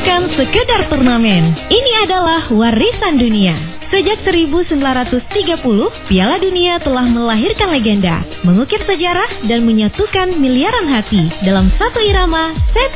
bukan sekedar turnamen. Ini adalah warisan dunia. Sejak 1930, Piala Dunia telah melahirkan legenda, mengukir sejarah dan menyatukan miliaran hati dalam satu irama set